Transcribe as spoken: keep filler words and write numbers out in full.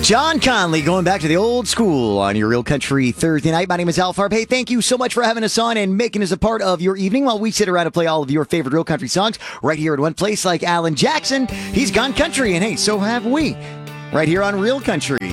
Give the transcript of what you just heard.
John Conley going back to the old school on your Real Country Thursday night. My name is Al Farb. Hey, thank you so much for having us on and making us a part of your evening while we sit around and play all of your favorite Real Country songs right here in one place like Alan Jackson. He's gone country, and hey, so have we right here on Real Country.